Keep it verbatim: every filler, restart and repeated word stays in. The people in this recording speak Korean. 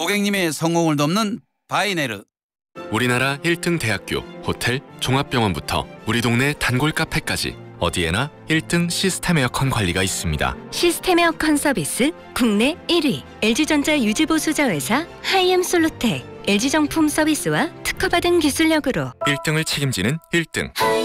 고객님의 성공을 돕는 바이네르. 우리나라 일 등 대학교, 호텔, 종합병원부터 우리 동네 단골 카페까지 어디에나 일 등 시스템 에어컨 관리가 있습니다. 시스템 에어컨 서비스 국내 일 위 엘지전자 유지보수자 회사 하이엠솔루텍. 엘지정품 서비스와 특허받은 기술력으로 일 등을 책임지는 일 등